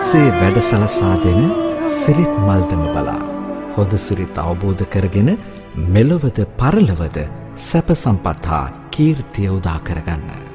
ඔබත්සේ වැඩ සලසා දෙන සිරිත් මල්දම බලා හොඳ සිරිත් අවබෝධ කරගෙන මෙලොවද පරලොවද සැප සම්පත් හා කීර්තිය උදා කරගන්න.